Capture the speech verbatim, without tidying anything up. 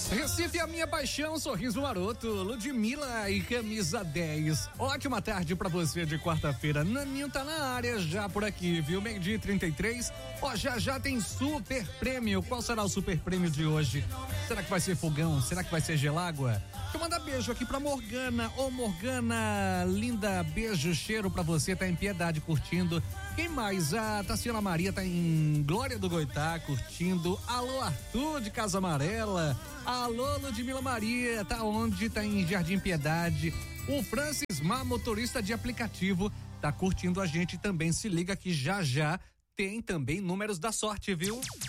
Recife, a minha paixão, sorriso maroto, Ludmilla e camisa dez. Ótima tarde pra você de quarta-feira. Naninho tá na área já por aqui, viu? Meio-dia e trinta e três. Ó, já já tem super prêmio. Qual será o super prêmio de hoje? Será que vai ser fogão? Será que vai ser gelágua? Deixa eu mandar beijo aqui pra Morgana. Ô, Morgana, linda, beijo, cheiro pra você, tá em Piedade curtindo. Quem mais? A Tassiana Maria tá em Glória do Goitá curtindo. Alô, Arthur de Casa Amarela. Alô, Ludmilla Maria, tá onde? Tá em Jardim Piedade. O Francis Mar, motorista de aplicativo, tá curtindo a gente também. Se liga que já já tem também números da sorte, viu?